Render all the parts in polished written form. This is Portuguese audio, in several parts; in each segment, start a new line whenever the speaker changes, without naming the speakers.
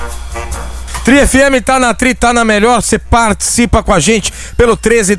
Tri FM tá na Tri, tá na melhor, você participa com a gente pelo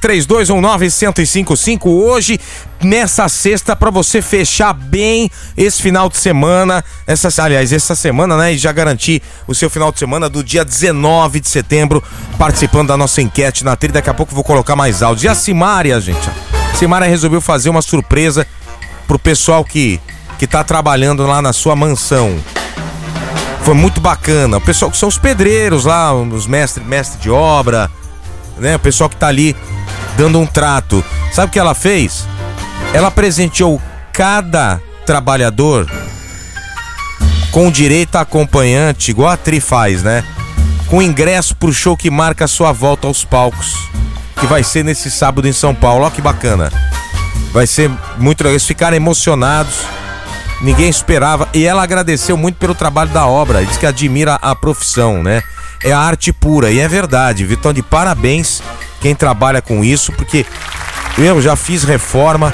1332191055 hoje, nessa sexta, pra você fechar bem esse final de semana, essa semana, né, e já garantir o seu final de semana do dia 19 de setembro, participando da nossa enquete na Tri. Daqui a pouco eu vou colocar mais áudios. E a Simária, gente, a Simária resolveu fazer uma surpresa pro pessoal que tá trabalhando lá na sua mansão. Foi muito bacana. O pessoal que são os pedreiros lá, os mestres de obra, né? O pessoal que tá ali dando um trato. Sabe o que ela fez? Ela presenteou cada trabalhador com direito a acompanhante, igual a Tri faz, né? Com ingresso pro show que marca a sua volta aos palcos, que vai ser nesse sábado em São Paulo. Olha que bacana. Vai ser muito legal. Eles ficaram emocionados. Ninguém esperava, e ela agradeceu muito pelo trabalho da obra, diz que admira a profissão, né? É a arte pura, e é verdade, Vitão, de parabéns quem trabalha com isso, porque eu já fiz reforma,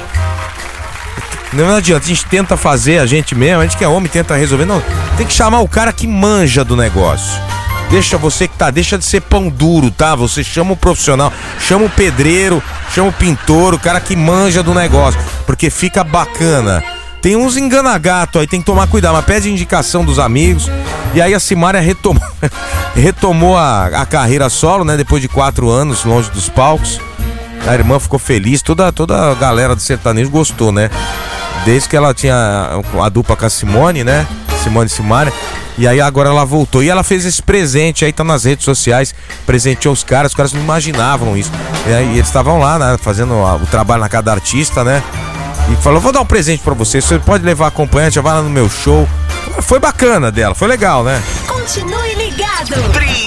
não adianta, a gente tenta fazer, a gente mesmo, a gente que é homem tenta resolver, não, tem que chamar o cara que manja do negócio. Deixa você que deixa de ser pão duro, tá? Você chama o profissional, chama o pedreiro, chama o pintor, o cara que manja do negócio, porque fica bacana. Tem uns engana-gato aí, tem que tomar cuidado, mas pede indicação dos amigos. E aí a Simária retomou a carreira solo, né? Depois de 4 anos longe dos palcos. A irmã ficou feliz, toda a galera do sertanejo gostou, né? Desde que ela tinha a dupla com a Simone, né? Simone e Simária. E aí agora ela voltou. E ela fez esse presente, aí tá nas redes sociais, presenteou os caras não imaginavam isso. E aí eles estavam lá, né? Fazendo o trabalho na casa da artista, né? E falou, vou dar um presente pra você pode levar acompanhante, já vai lá no meu show. Foi bacana dela, foi legal, né?
Continue ligado.